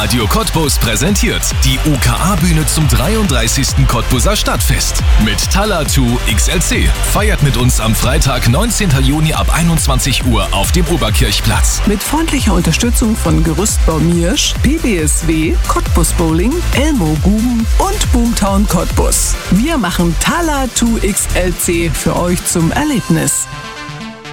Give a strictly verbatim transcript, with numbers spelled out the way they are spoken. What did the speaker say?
Radio Cottbus präsentiert die U K A-Bühne zum dreiunddreißigsten Cottbuser Stadtfest. Mit Talatu X L C. Feiert mit uns am Freitag, neunzehnten Juni ab einundzwanzig Uhr auf dem Oberkirchplatz. Mit freundlicher Unterstützung von Gerüstbau Miersch, P B S W, Cottbus Bowling, Elmo Guben und Boomtown Cottbus. Wir machen Talatu X L C für euch zum Erlebnis.